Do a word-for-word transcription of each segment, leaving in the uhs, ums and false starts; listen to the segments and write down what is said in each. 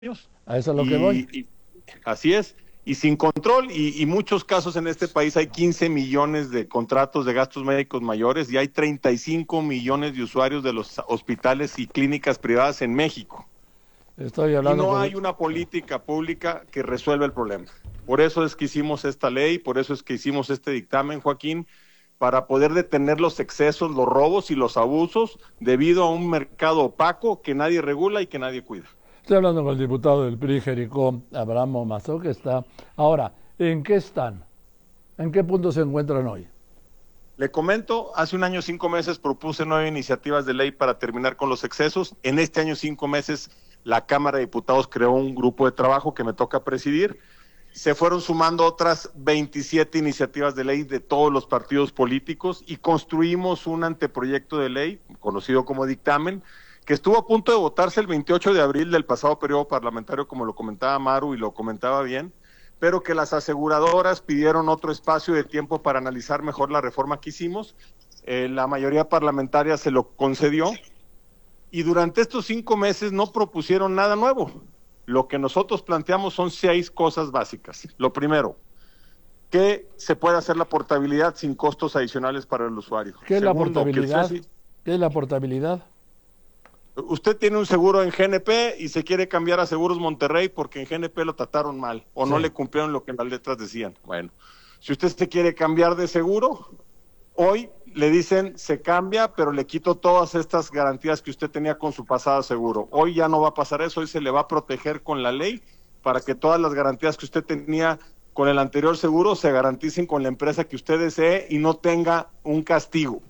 A eso es lo que voy. Y, y así es, y sin control, y, y muchos casos en este país hay quince millones de contratos de gastos médicos mayores y hay treinta y cinco millones de usuarios de los hospitales y clínicas privadas en México. Estoy Y hablando no con... hay una política pública que resuelva el problema. Por eso es que hicimos esta ley, por eso es que hicimos este dictamen, Joaquín, para poder detener los excesos, los robos y los abusos debido a un mercado opaco que nadie regula y que nadie cuida. Estoy hablando con el diputado del P R I, Jericó, Abraham Mazó, que está... Ahora, ¿en qué están? ¿En qué punto se encuentran hoy? Le comento, hace un año, cinco meses, propuse nueve iniciativas de ley para terminar con los excesos. En este año, cinco meses, la Cámara de Diputados creó un grupo de trabajo que me toca presidir. Se fueron sumando otras veintisiete iniciativas de ley de todos los partidos políticos y construimos un anteproyecto de ley, conocido como dictamen, que estuvo a punto de votarse el veintiocho de abril del pasado periodo parlamentario, como lo comentaba Maru y lo comentaba bien, pero que las aseguradoras pidieron otro espacio de tiempo para analizar mejor la reforma que hicimos. Eh, la mayoría parlamentaria se lo concedió y durante estos cinco meses no propusieron nada nuevo. Lo que nosotros planteamos son seis cosas básicas. Lo primero, que se puede hacer la portabilidad sin costos adicionales para el usuario. ¿Qué es Segundo, la portabilidad? que usted, ¿Qué es la portabilidad? Usted tiene un seguro en G N P y se quiere cambiar a Seguros Monterrey porque en G N P lo trataron mal o sí. no le cumplieron lo que las letras decían. Bueno, si usted se quiere cambiar de seguro, hoy le dicen se cambia, pero le quito todas estas garantías que usted tenía con su pasado seguro. Hoy ya no va a pasar eso, hoy se le va a proteger con la ley para que todas las garantías que usted tenía con el anterior seguro se garanticen con la empresa que usted desee y no tenga un castigo.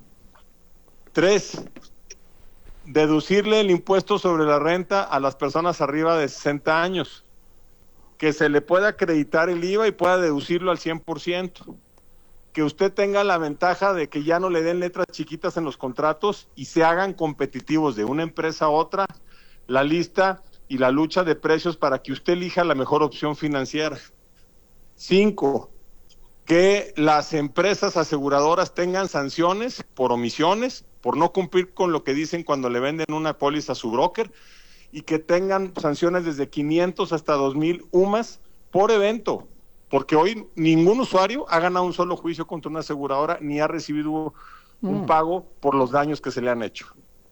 Tres, deducirle el impuesto sobre la renta a las personas arriba de sesenta años, que se le pueda acreditar el I V A y pueda deducirlo al cien por ciento, que usted tenga la ventaja de que ya no le den letras chiquitas en los contratos y se hagan competitivos de una empresa a otra, la lista y la lucha de precios para que usted elija la mejor opción financiera. Cinco, que las empresas aseguradoras tengan sanciones por omisiones, por no cumplir con lo que dicen cuando le venden una póliza a su broker, y que tengan sanciones desde quinientos hasta dos mil U M A S por evento, porque hoy ningún usuario ha ganado un solo juicio contra una aseguradora ni ha recibido un mm. pago por los daños que se le han hecho.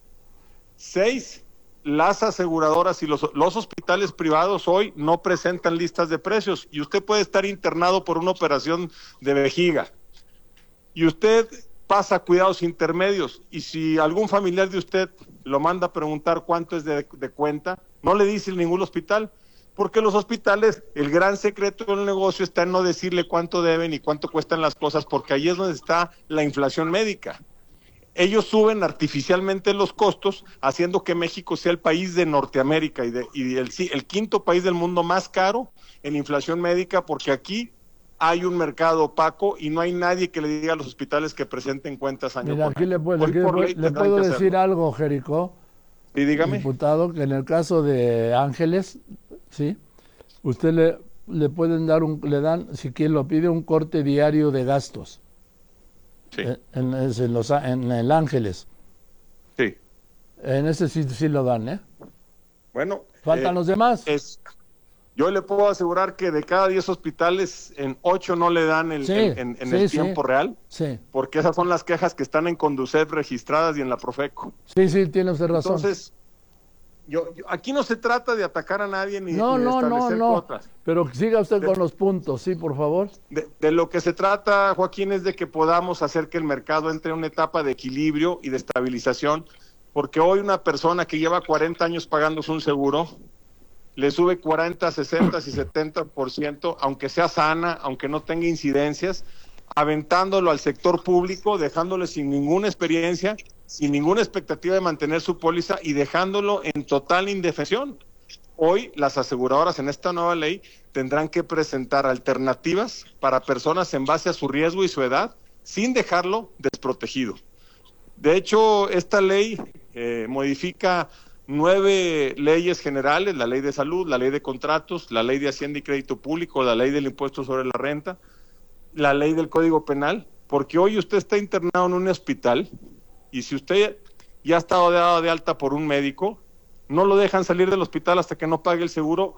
Seis, las aseguradoras y los, los hospitales privados hoy no presentan listas de precios y usted puede estar internado por una operación de vejiga y usted pasa cuidados intermedios y si algún familiar de usted lo manda a preguntar cuánto es de, de cuenta, no le dice ningún hospital, porque los hospitales, el gran secreto del negocio está en no decirle cuánto deben y cuánto cuestan las cosas, porque ahí es donde está la inflación médica. Ellos suben artificialmente los costos, haciendo que México sea el país de Norteamérica y, de, y el, el quinto país del mundo más caro en inflación médica, porque aquí hay un mercado opaco y no hay nadie que le diga a los hospitales que presenten cuentas año Mira, por aquí año. le puedo, aquí le puedo, le puedo decir algo, Jericó. Sí, dígame. Diputado, que en el caso de Ángeles, sí, usted le, le pueden dar un, le dan, si quien lo pide, un corte diario de gastos. Sí. En, en, en, los, en el Ángeles. Sí. En ese sí, sí lo dan, ¿eh? Bueno. ¿Faltan eh, los demás? Es, yo le puedo asegurar que de cada diez hospitales, en ocho no le dan el, sí, el, en, en sí, el sí. tiempo real. Sí. Porque esas son las quejas que están en Conducef registradas y en la Profeco. Sí, sí, tiene usted razón. Entonces, yo, yo aquí no se trata de atacar a nadie ni, no, ni de no, establecer no, no. cuotas. Pero siga usted de, con los puntos, sí, por favor. De, de lo que se trata, Joaquín, es de que podamos hacer que el mercado entre en una etapa de equilibrio y de estabilización, porque hoy una persona que lleva cuarenta años pagándose un seguro, le sube cuarenta, sesenta y setenta por ciento, aunque sea sana, aunque no tenga incidencias, aventándolo al sector público, dejándole sin ninguna experiencia, sin ninguna expectativa de mantener su póliza y dejándolo en total indefensión. Hoy las aseguradoras en esta nueva ley tendrán que presentar alternativas para personas en base a su riesgo y su edad, sin dejarlo desprotegido. De hecho, esta ley eh, modifica nueve leyes generales: la ley de salud, la ley de contratos, la ley de Hacienda y Crédito Público, la ley del impuesto sobre la renta, la ley del Código Penal, porque hoy usted está internado en un hospital y si usted ya está dado de alta por un médico, no lo dejan salir del hospital hasta que no pague el seguro.